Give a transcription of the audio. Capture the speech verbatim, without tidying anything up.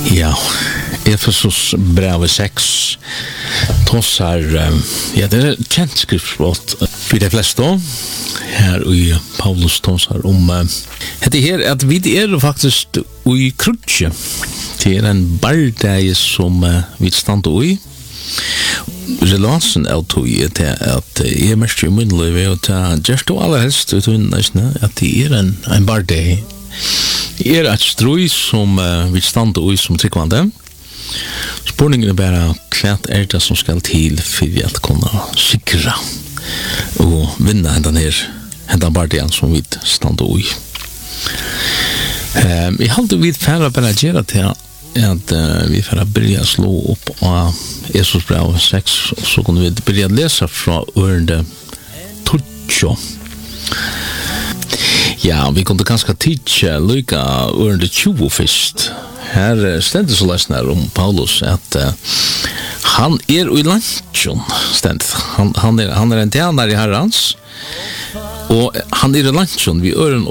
Ja, Efesos brev sex tossar, ja, det er kjent skriftspråk for de fleste her i Paulus tossar om det her at vi er faktisk i krutje til en barndeg som vi stander i. Relansen er tog til at jeg er mest i min liv og til just og aller helst at det er en, en barndeg. Det er et strøy som uh, vi stander i som tryggvande. Spørningen er bare hva er det som skal til for at kunne sikre og vinne denne her hendan barndegen som vi stander i. Um, jeg halte vi færre bare gjøre til at uh, vi færre begynne å slå opp av Jesus brev sex, så kunne vi begynne å lese fra ørende Tutsjo. Ja, vi kunde ganska teacha lika ørende tjugo først. Her stendet så lesner om Paulus at uh, han er i landsjon, stendet. Han, han, er, han er en tjener i herrans, og han er i landsjon, vi øren